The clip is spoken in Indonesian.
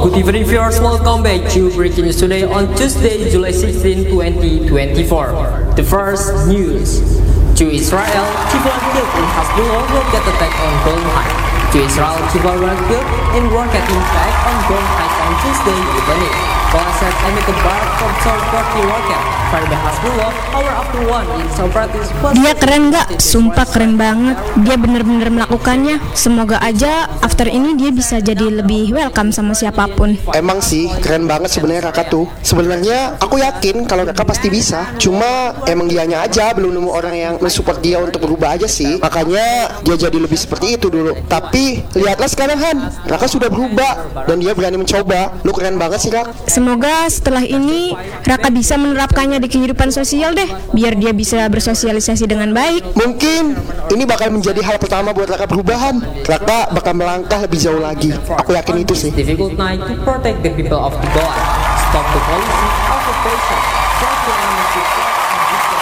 Hello TV viewers, welcome back to Breaking News Today on Tuesday, July 16, 2024. The first news. To Israel, civilian killed in Hezbollah rocket attack on Golan Heights. To Israel, civilian killed in rocket attack on Golan Heights on Tuesday evening. Gaza said amid the bark from third-party rocket fired by Hezbollah hour after one its operatives. Dia keren nggak? Sumpah keren banget. Dia bener-bener melakukannya. Semoga aja after ini dia bisa jadi lebih welcome sama siapapun. Emang sih keren banget sebenarnya Raka tuh. Sebenarnya aku yakin kalau Raka pasti bisa. Cuma emang dianya aja belum nemu orang yang mensupport dia untuk berubah aja sih. Makanya dia jadi lebih seperti itu dulu. Tapi lihatlah sekarang Han, Raka sudah berubah dan dia berani mencoba. Lu keren banget sih Kak. Semoga setelah ini Raka bisa menerapkannya di kehidupan sosial deh, biar dia bisa bersosialisasi dengan baik. Mungkin ini bakal menjadi hal pertama buat Raka perubahan. Raka bakal melangkah lebih jauh lagi. Aku yakin itu sih. Difficult night to protect the people of the Golan. Stop the policy of occupation.